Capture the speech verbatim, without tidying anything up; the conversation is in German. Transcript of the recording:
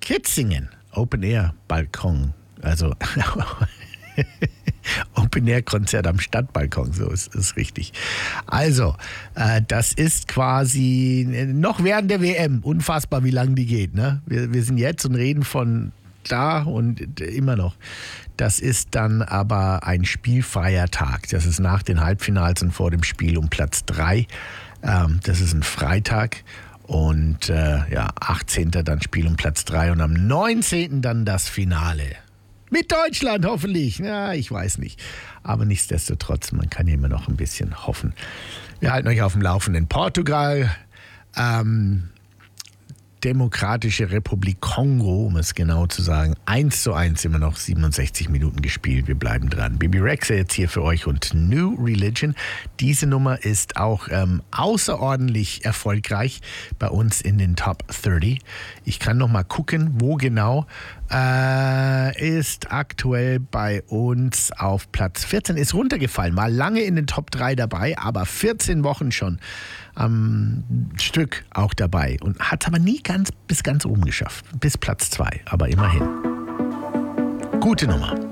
Kitzingen, Open Air Balkon, also Open Air Konzert am Stadtbalkon, so ist es richtig. Also, äh, das ist quasi noch während der W M, unfassbar wie lange die geht, ne? Wir, wir sind jetzt und reden von da und immer noch. Das ist dann aber ein spielfreier Tag. Das ist nach den Halbfinals und vor dem Spiel um Platz drei. Ähm, das ist ein Freitag. Und äh, ja, achtzehnten dann Spiel um Platz drei und am neunzehnten dann das Finale. Mit Deutschland hoffentlich. Ja, ich weiß nicht. Aber nichtsdestotrotz, man kann ja immer noch ein bisschen hoffen. Wir halten euch auf dem Laufenden. Portugal, ähm, Demokratische Republik Kongo, um es genau zu sagen. eins zu eins immer noch siebenundsechzig Minuten gespielt. Wir bleiben dran. Bibi Rexha jetzt hier für euch und New Religion. Diese Nummer ist auch ähm, außerordentlich erfolgreich bei uns in den Top dreißig. Ich kann noch mal gucken, wo genau. Äh, ist aktuell bei uns auf Platz vierzehn. Ist runtergefallen. War lange in den Top drei dabei, aber vierzehn Wochen schon am Stück auch dabei. Und hat es aber nie ganz bis ganz oben geschafft. Bis Platz zwei. Aber immerhin. Gute Nummer.